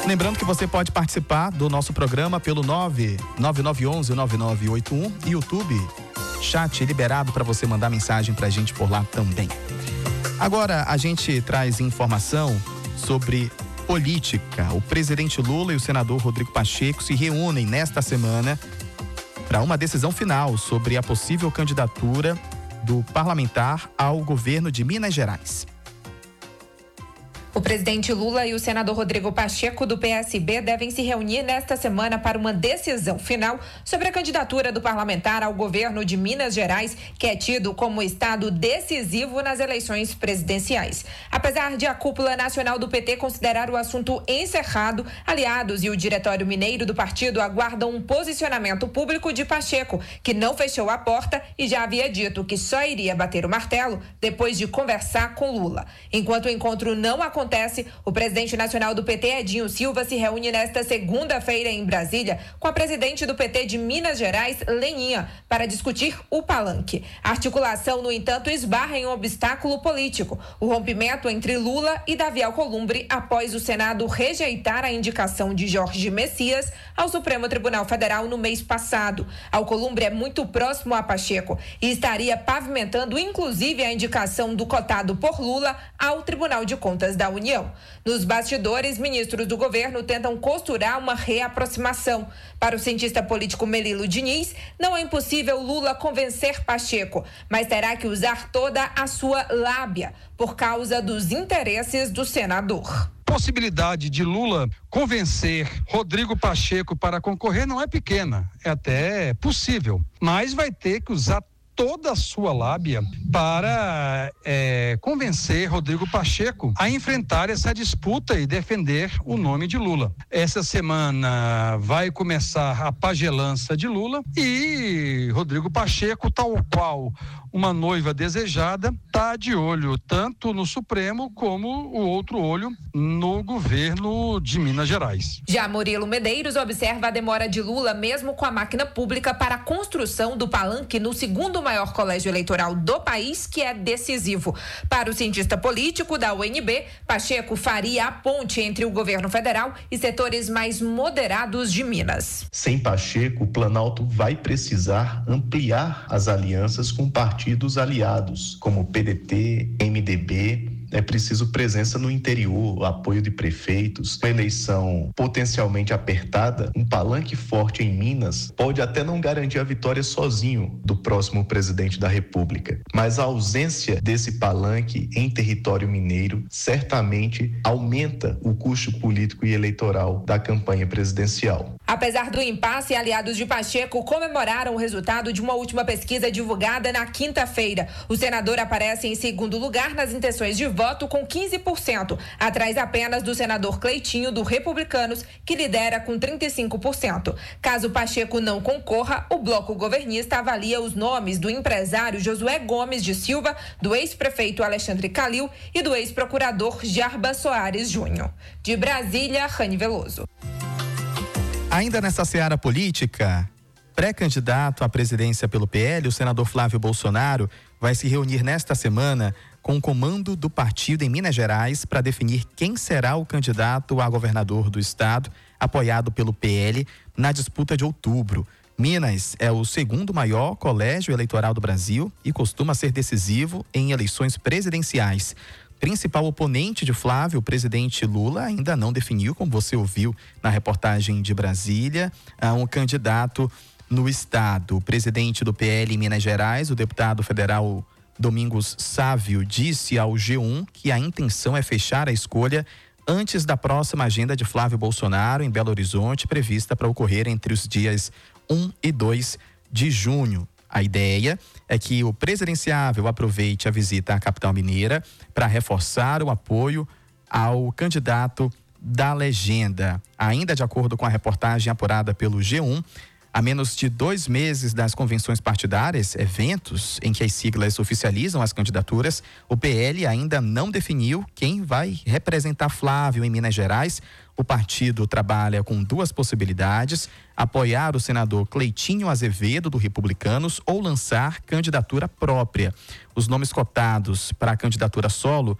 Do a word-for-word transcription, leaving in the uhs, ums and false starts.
Lembrando que você pode participar do nosso programa pelo nove nove nove um um nove nove oito um e YouTube. Chat liberado para você mandar mensagem pra gente por lá também. Agora a gente traz informação sobre política. O presidente Lula e o senador Rodrigo Pacheco se reúnem nesta semana para uma decisão final sobre a possível candidatura do parlamentar ao governo de Minas Gerais. O presidente Lula e o senador Rodrigo Pacheco, do P S B, devem se reunir nesta semana para uma decisão final sobre a candidatura do parlamentar ao governo de Minas Gerais, que é tido como estado decisivo nas eleições presidenciais. Apesar de a cúpula nacional do P T considerar o assunto encerrado, aliados e o diretório mineiro do partido aguardam um posicionamento público de Pacheco, que não fechou a porta e já havia dito que só iria bater o martelo depois de conversar com Lula. Enquanto o encontro não acontece, Acontece, o presidente nacional do P T, Edinho Silva, se reúne nesta segunda-feira em Brasília com a presidente do P T de Minas Gerais, Leninha, para discutir o palanque. A articulação, no entanto, esbarra em um obstáculo político: o rompimento entre Lula e Davi Alcolumbre após o Senado rejeitar a indicação de Jorge Messias ao Supremo Tribunal Federal no mês passado. Alcolumbre é muito próximo a Pacheco e estaria pavimentando, inclusive, a indicação do cotado por Lula ao Tribunal de Contas da União. Nos bastidores, ministros do governo tentam costurar uma reaproximação. Para o cientista político Melilo Diniz, não é impossível Lula convencer Pacheco, mas terá que usar toda a sua lábia por causa dos interesses do senador. Possibilidade de Lula convencer Rodrigo Pacheco para concorrer não é pequena, é até possível, mas vai ter que usar toda a sua lábia para é, convencer Rodrigo Pacheco a enfrentar essa disputa e defender o nome de Lula. Essa semana vai começar a pagelança de Lula e Rodrigo Pacheco, tal qual uma noiva desejada, está de olho tanto no Supremo como o outro olho no governo de Minas Gerais. Já Murilo Medeiros observa a demora de Lula, mesmo com a máquina pública, para a construção do palanque no segundo maior colégio eleitoral do país, que é decisivo. Para o cientista político da U N B, Pacheco faria a ponte entre o governo federal e setores mais moderados de Minas. Sem Pacheco, o Planalto vai precisar ampliar as alianças com partidos aliados, como P D T, M D B. É preciso presença no interior, apoio de prefeitos. Uma eleição potencialmente apertada, um palanque forte em Minas pode até não garantir a vitória sozinho do próximo presidente da República, mas a ausência desse palanque em território mineiro certamente aumenta o custo político e eleitoral da campanha presidencial. Apesar do impasse, aliados de Pacheco comemoraram o resultado de uma última pesquisa divulgada na quinta-feira. O senador aparece em segundo lugar nas intenções de voto com quinze por cento, atrás apenas do senador Cleitinho, do Republicanos, que lidera com trinta e cinco por cento. Caso Pacheco não concorra, o bloco governista avalia os nomes do empresário Josué Gomes de Silva, do ex-prefeito Alexandre Calil e do ex-procurador Jarba Soares Júnior. De Brasília, Rani Veloso. Ainda nessa seara política, pré-candidato à presidência pelo P L, o senador Flávio Bolsonaro vai se reunir nesta semana com o comando do partido em Minas Gerais para definir quem será o candidato a governador do estado, apoiado pelo P L, na disputa de outubro. Minas é o segundo maior colégio eleitoral do Brasil e costuma ser decisivo em eleições presidenciais. Principal oponente de Flávio, o presidente Lula, ainda não definiu, como você ouviu na reportagem de Brasília, um candidato no estado. O presidente do P L em Minas Gerais, o deputado federal Domingos Sávio, disse ao G um que a intenção é fechar a escolha antes da próxima agenda de Flávio Bolsonaro em Belo Horizonte, prevista para ocorrer entre os dias um e dois de junho. A ideia é que o presidenciável aproveite a visita à capital mineira para reforçar o apoio ao candidato da legenda. Ainda de acordo com a reportagem apurada pelo G um, a menos de dois meses das convenções partidárias, eventos em que as siglas oficializam as candidaturas, o P L ainda não definiu quem vai representar Flávio em Minas Gerais. O partido trabalha com duas possibilidades: apoiar o senador Cleitinho Azevedo, do Republicanos, ou lançar candidatura própria. Os nomes cotados para a candidatura solo